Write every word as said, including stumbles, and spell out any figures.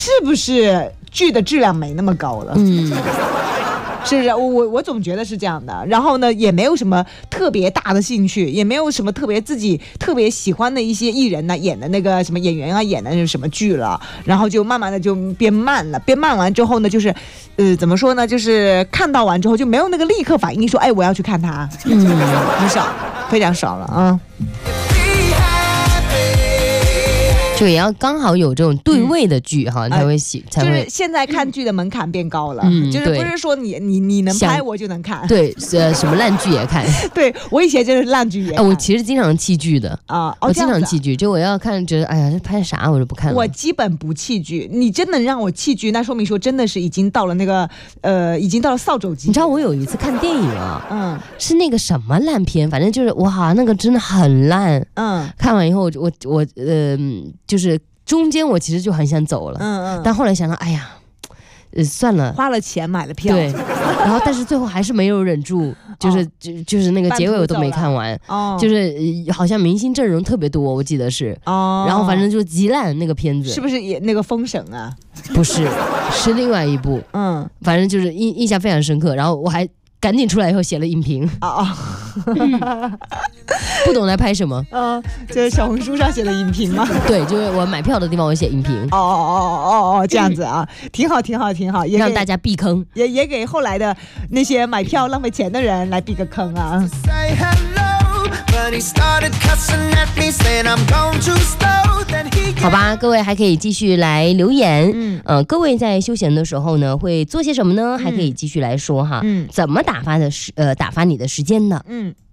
是不是剧的质量没那么高了？ 嗯。 是我我我总觉得是这样的，然后呢，也没有什么特别大的兴趣，也没有什么特别自己特别喜欢的一些艺人呢、啊、演的那个什么演员啊演的那什么剧了，然后就慢慢的就变慢了，变慢完之后呢，就是呃怎么说呢，就是看到完之后就没有那个立刻反应说，哎，我要去看它，嗯，很少，非常少了啊。 就也要刚好有这种对位的剧哈、嗯，才会喜、呃，才会。 就是现在看剧的门槛变高了， 嗯、 就是不是说你你你能拍我就能看， 对，呃，什么烂剧也看。 对我以前就是烂剧也看、 啊，我其实经常弃剧的啊、哦， 我经常弃剧，就我要看，觉得哎呀，这拍啥我就不看了。 我基本不弃剧，你真能让我弃剧，那说明说真的是已经到了那个呃，已经到了扫帚级。 你知道我有一次看电影啊， 嗯， 是那个什么烂片，反正就是哇，那个真的很烂， 嗯， 看完以后我我呃就是。中间我其实就很想走了，嗯嗯，但后来想到，哎呀，呃，算了， 花了钱买了票， 对，然后但是最后还是没有忍住，就是、哦、就就是那个结尾我都没看完，哦，就是好像明星阵容特别多，我记得是，哦，然后反正就极烂那个片子， 是不是也那个封神啊？ 不是，是另外一部，嗯，反正就是印印象非常深刻，然后我还。赶紧出来以后写了影评啊啊、哦嗯，不懂来拍什么？ 嗯、呃，就是小红书上写的影评吗？ 对，就是我买票的地方我写影评。 哦哦哦哦哦，这样子啊，嗯、挺好挺好挺好，也让大家避坑， 也也给后来的那些买票浪费钱的人来避个坑啊。 好吧，各位还可以继续来留言。嗯，呃，各位在休闲的时候呢，会做些什么呢？嗯、还可以继续来说哈。嗯，怎么打发的时呃打发你的时间呢？嗯。